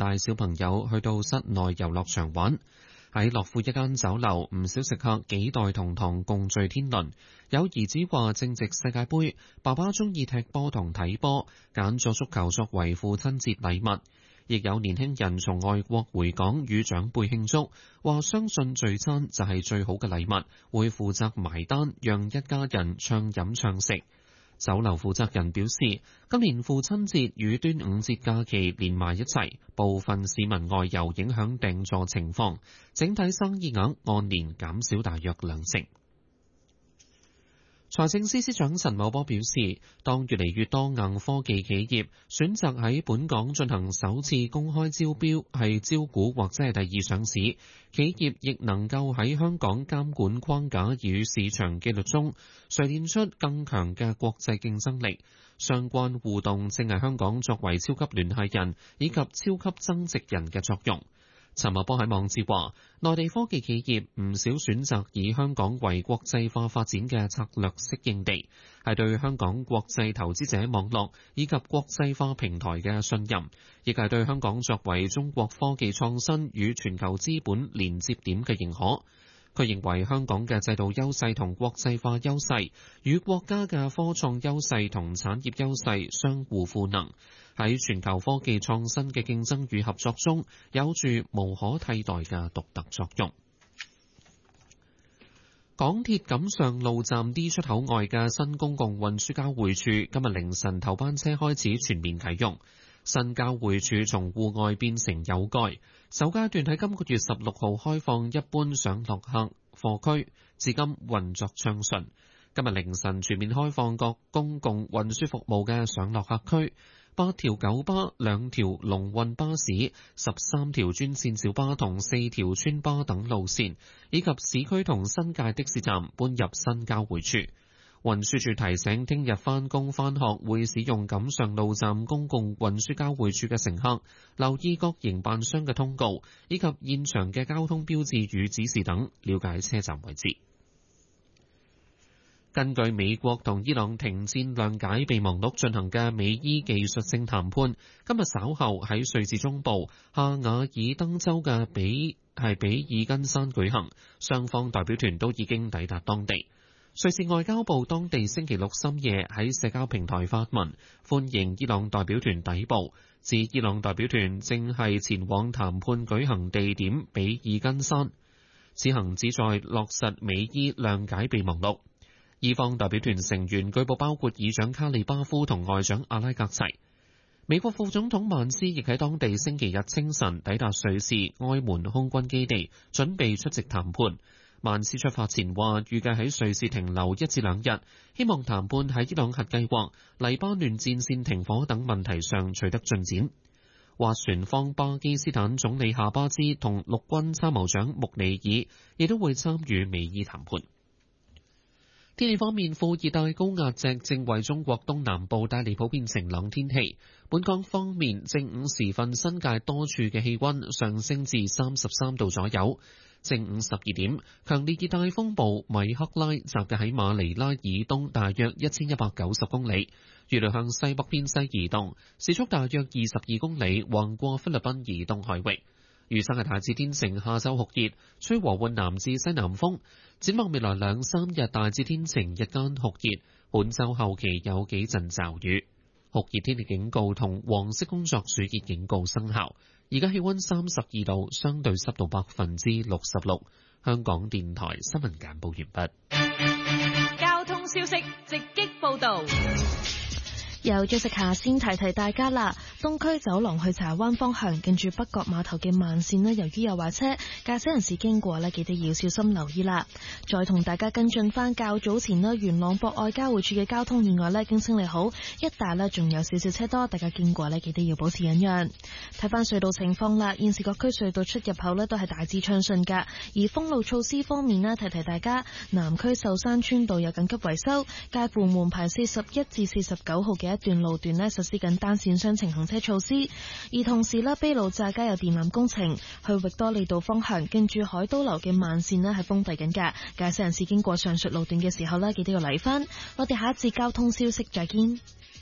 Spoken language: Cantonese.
帶小朋友去到室內遊樂場玩。喺樂富一間酒樓，唔少食客幾代同堂共聚天倫。有兒子話正值世界盃，爸爸中意踢波同睇波，揀咗足球作為父親節禮物。亦有年輕人從外國回港與長輩慶祝，話相信聚餐就係最好嘅禮物，會負責埋單，讓一家人暢飲暢食。酒樓負責人表示，今年父親節與端午節假期連埋一齊，部分市民外遊影響訂座情況，整體生意額按年減少大約2成。財政司司長陳茂波表示，當越嚟越多硬科技企業選擇喺本港進行首次公開招標，係招股或者係第二上市，企業亦能夠喺香港監管框架與市場紀律中錘煉出更強嘅國際競爭力。相關互動正係香港作為超級聯繫人以及超級增值人嘅作用。陳茂波喺網誌話，內地科技企業唔少選擇以香港為國際化發展嘅策略適應地，係對香港國際投資者網絡以及國際化平台嘅信任，亦係對香港作為中國科技創新與全球資本連接點嘅認可。佢認為香港嘅制度優勢同國際化優勢與國家嘅科創優勢同產業優勢相互賦能，喺全球科技創新嘅競爭與合作中有住無可替代嘅獨特作用。港鐵錦上路站 D 出口外嘅新公共運輸交匯處今日凌晨頭班車開始全面啟用，新交匯處從戶外變成有蓋，首階段喺今個月16號開放一般上落客貨區，至今運作暢順。今日凌晨全面開放各公共運輸服務嘅上落客區，8條九巴、2條龍運巴士、13條專線小巴同4條村巴等路線，以及市區同新界的士站搬入新交匯處。運輸署提醒，聽日返工返學會使用錦上路站公共運輸交匯處嘅乘客，留意各營辦商嘅通告，以及現場嘅交通標誌與指示等，了解車站位置。根據美國同伊朗停戰諒解備忘錄進行嘅美伊技術性談判，今日稍後喺瑞士中部夏瓦爾登州嘅比爾根山舉行，雙方代表團都已經抵達當地。瑞士外交部當地星期六深夜喺社交平台發文，歡迎伊朗代表團抵埗，指伊朗代表團正係前往談判舉行地點比爾根山，此行旨在落實美伊諒解備忘錄。伊方代表團成員據報包括議長卡利巴夫同外長阿拉格齊。美國副總統曼斯亦喺當地星期日清晨抵達瑞士埃門空軍基地，準備出席談判。曼斯出發前話，預計喺瑞士停留1至2日，希望談判喺伊朗核計劃、黎巴嫩戰線停火等問題上取得進展。斡旋方巴基斯坦總理夏巴茲同陸軍參謀長穆尼爾亦都會參與美伊談判。天氣方面，副熱帶高壓脊正為中國東南部帶嚟普遍晴朗天氣。本港方面，正午時分新界多處嘅氣溫上升至33度左右。正午12點，強烈熱帶風暴米克拉集結喺馬尼拉以東大約1190公里，預料向西北偏西移動，時速大約22公里，橫過菲律賓以東海域。預測係大致天晴，下晝酷熱，吹和緩南至西南風。展望未來2-3日大致天晴，日間酷熱，本週後期有幾陣驟雨。酷熱天氣警告同黃色工作暑熱警告生效。而家氣溫32度，相對濕度66%。香港電台新聞簡報完畢。交通消息直擊報道。 由張食下先提提大家啦，東區走廊去柴灣方向，近住北角碼頭嘅慢線呢，由於有壞車，駕駛人士經過呢，記得要小心留意啦。再同大家跟進翻較早前呢，元朗博愛交匯處嘅交通意外呢，已經清理好，一帶呢仲有少少車多，大家經過呢，記得要保持忍讓。睇翻隧道情況啦，現時各區隧道出入口呢都係大致暢順噶。而封路措施方面呢，提提大家，南區壽山村道有緊急維修，介乎門牌41至49號嘅一段路段呢實施緊單線雙程行車措施，而同時呢，卑路乍街有電纜工程，去域多利道方向跟住海都樓嘅慢線呢係封閉緊㗎，駕駛人士經過上述路段嘅時候呢，記得要嚟返。我哋下一節交通消息再見。